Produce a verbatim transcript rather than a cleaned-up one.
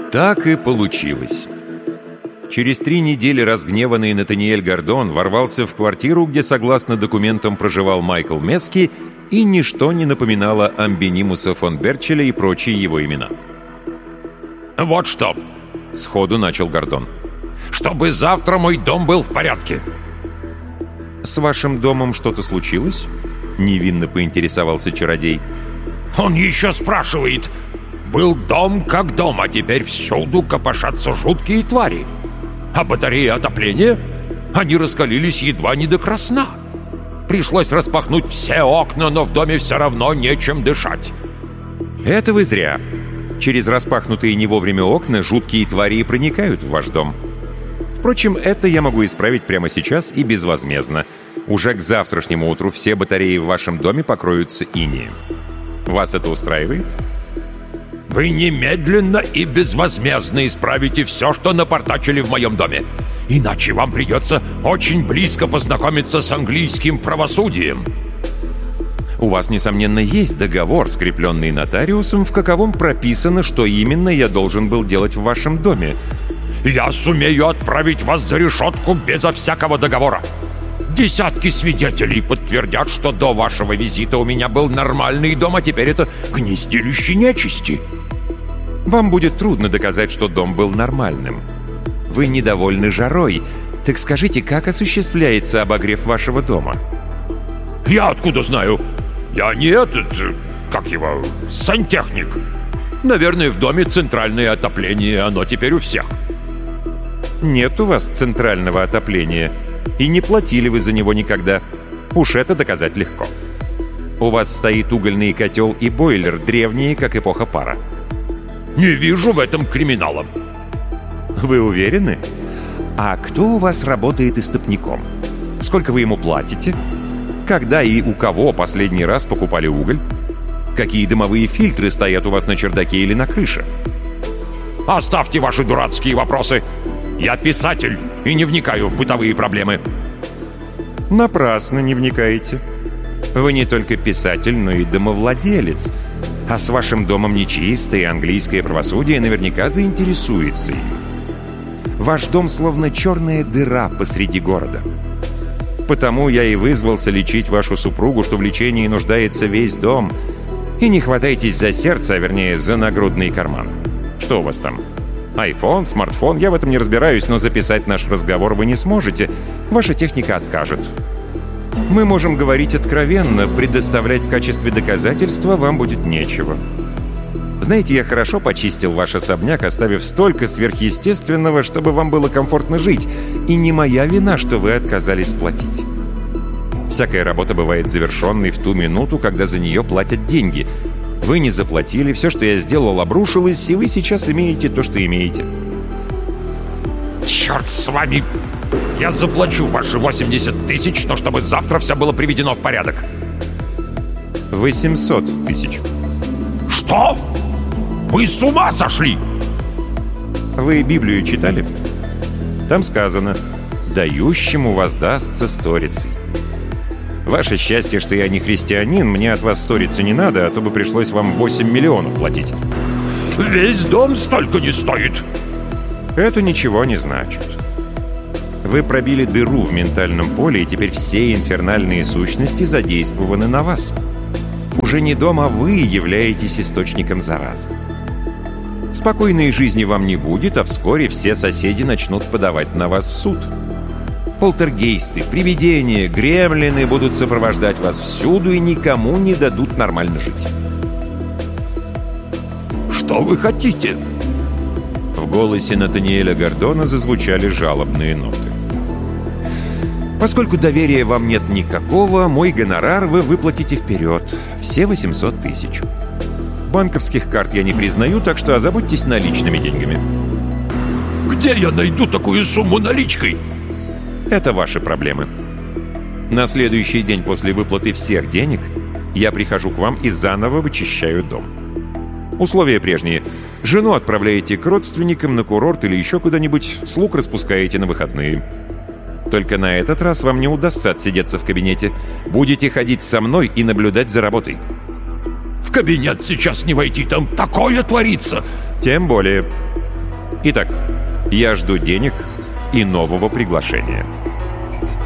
Так и получилось. Через три недели разгневанный Натаниэль Гордон ворвался в квартиру, где, согласно документам, проживал Майкл Мески, и ничто не напоминало Амбенимуса фон Берчеля и прочие его имена. «Вот что!» — сходу начал Гордон. «Чтобы завтра мой дом был в порядке!» «С вашим домом что-то случилось?» — невинно поинтересовался чародей. «Он еще спрашивает! Был дом как дом, а теперь всюду копошатся жуткие твари! А батареи отопления? Они раскалились едва не до красна! Пришлось распахнуть все окна, но в доме все равно нечем дышать!» «Это вы зря! Через распахнутые не вовремя окна жуткие твари и проникают в ваш дом. Впрочем, это я могу исправить прямо сейчас и безвозмездно. Уже к завтрашнему утру все батареи в вашем доме покроются инеем. Вас это устраивает?» «Вы немедленно и безвозмездно исправите все, что напортачили в моем доме. Иначе вам придется очень близко познакомиться с английским правосудием». «У вас, несомненно, есть договор, скрепленный нотариусом, в каковом прописано, что именно я должен был делать в вашем доме». «Я сумею отправить вас за решетку безо всякого договора. Десятки свидетелей подтвердят, что до вашего визита у меня был нормальный дом, а теперь это гнездилище нечисти». «Вам будет трудно доказать, что дом был нормальным. Вы недовольны жарой. Так скажите, как осуществляется обогрев вашего дома?» «Я откуда знаю? Я не этот, как его, сантехник. Наверное, в доме центральное отопление, оно теперь у всех». «Нет у вас центрального отопления. И не платили вы за него никогда. Уж это доказать легко. У вас стоит угольный котел и бойлер, древние, как эпоха пара». «Не вижу в этом криминала». «Вы уверены? А кто у вас работает истопником? Сколько вы ему платите? Когда и у кого последний раз покупали уголь? Какие дымовые фильтры стоят у вас на чердаке или на крыше?» «Оставьте ваши дурацкие вопросы. Я писатель и не вникаю в бытовые проблемы». «Напрасно не вникаете. Вы не только писатель, но и домовладелец. А с вашим домом нечистое английское правосудие наверняка заинтересуется им. Ваш дом словно черная дыра посреди города. Потому я и вызвался лечить вашу супругу, что в лечении нуждается весь дом. И не хватайтесь за сердце, а вернее за нагрудный карман. Что у вас там? Айфон, смартфон? Я в этом не разбираюсь, но записать наш разговор вы не сможете. Ваша техника откажет. Мы можем говорить откровенно, предоставлять в качестве доказательства вам будет нечего. Знаете, я хорошо почистил ваш особняк, оставив столько сверхъестественного, чтобы вам было комфортно жить. И не моя вина, что вы отказались платить. Всякая работа бывает завершенной в ту минуту, когда за нее платят деньги. Вы не заплатили, все, что я сделал, обрушилось, и вы сейчас имеете то, что имеете». «Черт с вами! Я заплачу ваши восемьдесят тысяч, но чтобы завтра все было приведено в порядок». восемьсот тысяч. «Что? Вы с ума сошли?» Вы Библию читали? Там сказано: «Дающему воздастся сторицей». Ваше счастье, что я не христианин, мне от вас сториться не надо, а то бы пришлось вам восемь миллионов платить. «Весь дом столько не стоит». Это ничего не значит. Вы пробили дыру в ментальном поле, и теперь все инфернальные сущности задействованы на вас. Уже не дом, а вы являетесь источником заразы. Спокойной жизни вам не будет, а вскоре все соседи начнут подавать на вас в суд. Полтергейсты, привидения, гремлины будут сопровождать вас всюду и никому не дадут нормально жить. «Что вы хотите?» В голосе Натаниэля Гордона зазвучали жалобные ноты. «Поскольку доверия вам нет никакого, мой гонорар вы выплатите вперед. Все восемьсот тысяч. Банковских карт я не признаю, так что озаботьтесь наличными деньгами». «Где я найду такую сумму наличкой?» Это ваши проблемы. На следующий день после выплаты всех денег я прихожу к вам и заново вычищаю дом. Условия прежние. Жену отправляете к родственникам на курорт или еще куда-нибудь, слуг распускаете на выходные. Только на этот раз вам не удастся отсидеться в кабинете. Будете ходить со мной и наблюдать за работой. В кабинет сейчас не войти, там такое творится. Тем более. Итак, я жду денег и нового приглашения.